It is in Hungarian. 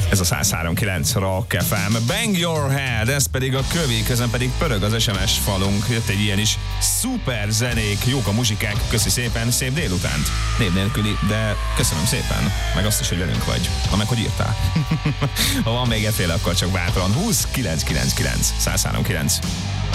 Ez a 103.9 Rock FM. Bang Your Head, ez pedig a kövi, közben pedig pörög az SMS falunk. Jött egy ilyen is. Szuper zenék, jók a muzsikák. Köszi szépen, szép délutánt. Név nélküli, de köszönöm szépen. Meg azt is, hogy velünk vagy. Meg, hogy írtál. Ha van még efféle, akkor csak bátran. 20 999 103.9.